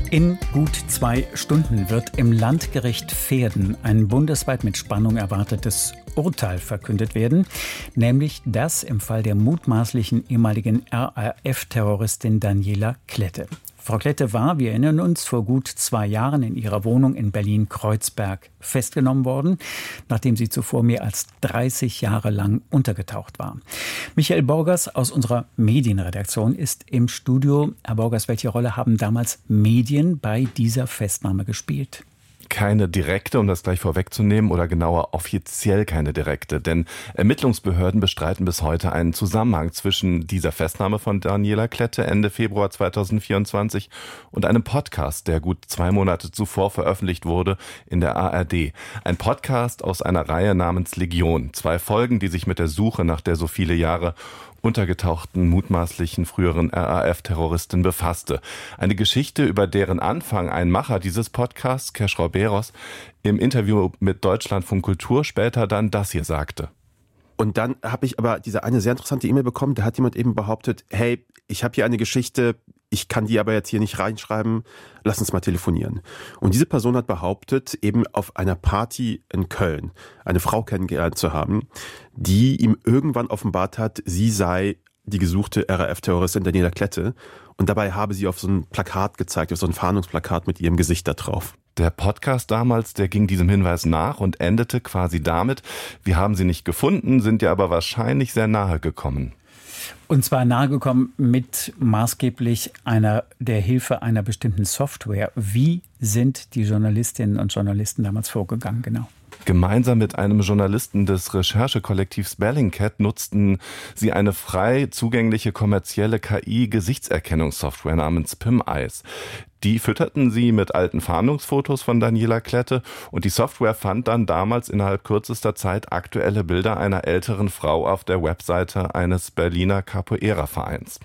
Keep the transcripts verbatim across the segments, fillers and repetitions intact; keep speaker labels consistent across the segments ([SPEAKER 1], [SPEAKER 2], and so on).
[SPEAKER 1] In gut zwei Stunden wird im Landgericht Verden ein bundesweit mit Spannung erwartetes Urteil verkündet werden, nämlich das im Fall der mutmaßlichen ehemaligen R A F-Terroristin Daniela Klette. Frau Klette war, wir erinnern uns, vor gut zwei Jahren in ihrer Wohnung in Berlin-Kreuzberg festgenommen worden, nachdem sie zuvor mehr als dreißig Jahre lang untergetaucht war. Michael Borgers aus unserer Medienredaktion ist im Studio. Herr Borgers, welche Rolle haben damals Medien bei dieser Festnahme gespielt?
[SPEAKER 2] Keine direkte, um das gleich vorwegzunehmen, oder genauer offiziell keine direkte. Denn Ermittlungsbehörden bestreiten bis heute einen Zusammenhang zwischen dieser Festnahme von Daniela Klette Ende Februar zweitausendvierundzwanzig und einem Podcast, der gut zwei Monate zuvor veröffentlicht wurde in der A R D. Ein Podcast aus einer Reihe namens Legion. Zwei Folgen, die sich mit der Suche nach der so viele Jahre untergetauchten, mutmaßlichen früheren R A F-Terroristin befasste. Eine Geschichte, über deren Anfang ein Macher dieses Podcasts, Keschrau Beros, im Interview mit Deutschlandfunk Kultur später dann das hier sagte.
[SPEAKER 3] Und dann habe ich aber diese eine sehr interessante E-Mail bekommen, da hat jemand eben behauptet, hey, ich habe hier eine Geschichte, ich kann die aber jetzt hier nicht reinschreiben, lass uns mal telefonieren. Und diese Person hat behauptet, eben auf einer Party in Köln eine Frau kennengelernt zu haben, die ihm irgendwann offenbart hat, sie sei die gesuchte R A F-Terroristin Daniela Klette. Und dabei habe sie auf so ein Plakat gezeigt, auf so ein Fahndungsplakat mit ihrem Gesicht da drauf.
[SPEAKER 2] Der Podcast damals, der ging diesem Hinweis nach und endete quasi damit: Wir haben sie nicht gefunden, sind ihr aber wahrscheinlich sehr nahe gekommen.
[SPEAKER 1] Und zwar nahegekommen mit maßgeblich einer der Hilfe einer bestimmten Software. Wie sind die Journalistinnen und Journalisten damals vorgegangen, genau?
[SPEAKER 2] Gemeinsam mit einem Journalisten des Recherchekollektivs Bellingcat nutzten sie eine frei zugängliche kommerzielle K I-Gesichtserkennungssoftware namens PimEyes. Die fütterten sie mit alten Fahndungsfotos von Daniela Klette und die Software fand dann damals innerhalb kürzester Zeit aktuelle Bilder einer älteren Frau auf der Webseite eines Berliner Capoeira-Vereins.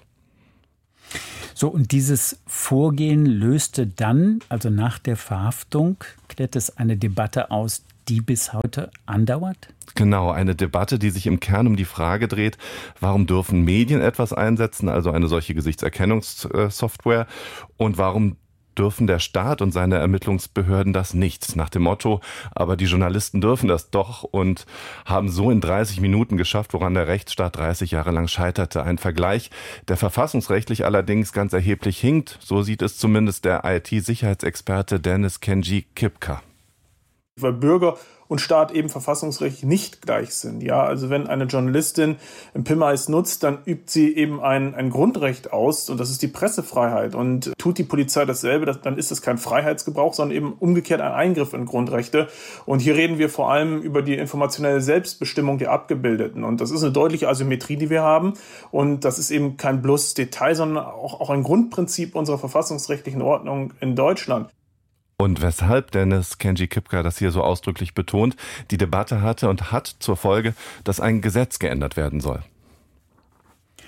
[SPEAKER 1] So, und dieses Vorgehen löste dann, also nach der Verhaftung, Klettes eine Debatte aus, die bis heute andauert?
[SPEAKER 2] Genau, eine Debatte, die sich im Kern um die Frage dreht, warum dürfen Medien etwas einsetzen, also eine solche Gesichtserkennungssoftware, und warum dürfen der Staat und seine Ermittlungsbehörden das nicht? Nach dem Motto, aber die Journalisten dürfen das doch, und haben so in dreißig Minuten geschafft, woran der Rechtsstaat dreißig Jahre lang scheiterte. Ein Vergleich, der verfassungsrechtlich allerdings ganz erheblich hinkt, so sieht es zumindest der I T-Sicherheitsexperte Dennis Kenji Kipka.
[SPEAKER 4] Weil Bürger und Staat eben verfassungsrechtlich nicht gleich sind. Ja, also wenn eine Journalistin PimEyes nutzt, dann übt sie eben ein, ein Grundrecht aus, und das ist die Pressefreiheit. Und tut die Polizei dasselbe, das, dann ist das kein Freiheitsgebrauch, sondern eben umgekehrt ein Eingriff in Grundrechte. Und hier reden wir vor allem über die informationelle Selbstbestimmung der Abgebildeten. Und das ist eine deutliche Asymmetrie, die wir haben. Und das ist eben kein bloßes Detail, sondern auch, auch ein Grundprinzip unserer verfassungsrechtlichen Ordnung in Deutschland.
[SPEAKER 2] Und weshalb Dennis Kenji Kipka das hier so ausdrücklich betont, die Debatte hatte und hat zur Folge, dass ein Gesetz geändert werden soll.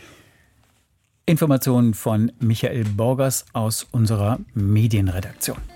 [SPEAKER 1] Informationen von Michael Borgers aus unserer Medienredaktion.